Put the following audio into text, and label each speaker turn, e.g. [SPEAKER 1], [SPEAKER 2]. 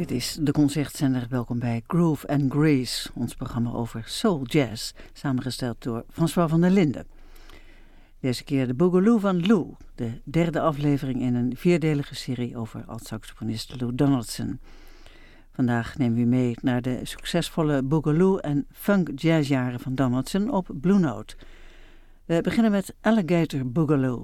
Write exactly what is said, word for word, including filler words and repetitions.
[SPEAKER 1] Dit is de Concertzender. Welkom bij Groove and Grace, ons programma over soul jazz, samengesteld door François van der Linden. Deze keer de Boogaloo van Lou, de derde aflevering in een vierdelige serie over alt-saxofonist Lou Donaldson. Vandaag nemen we u mee naar de succesvolle Boogaloo en funk jazzjaren van Donaldson op Blue Note. We beginnen met Alligator Boogaloo.